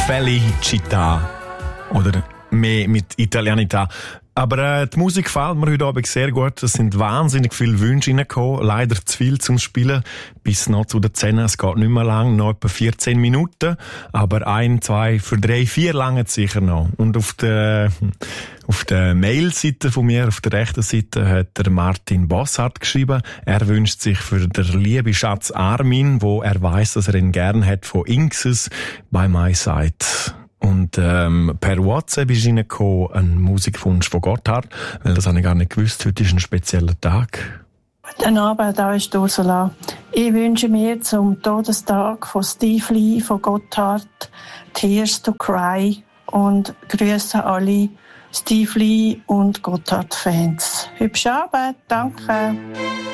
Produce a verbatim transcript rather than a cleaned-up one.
Felicita. Oder mehr mit Italianità. Aber äh, die Musik gefällt mir heute Abend sehr gut. Es sind wahnsinnig viele Wünsche reingekommen. Leider zu viel zum Spielen. Bis noch zu den zehn. Es geht nicht mehr lang, noch etwa vierzehn Minuten. Aber ein, zwei, für drei, vier lange sicher noch. Und auf der, auf der Mail-Seite von mir, auf der rechten Seite, hat der Martin Bossart geschrieben. Er wünscht sich für den lieben Schatz Armin, wo er weiss, dass er ihn gern hat, von Inxes by my side. Und ähm, per WhatsApp ist reingekommen ein Musikwunsch von Gotthard, weil das habe ich gar nicht gewusst. Heute ist ein spezieller Tag. Guten Abend, da ist Ursula. Ich wünsche mir zum Todestag von Steve Lee von Gotthard Tears to Cry und grüße alle Steve Lee und Gotthard-Fans. Hübschen Abend, danke.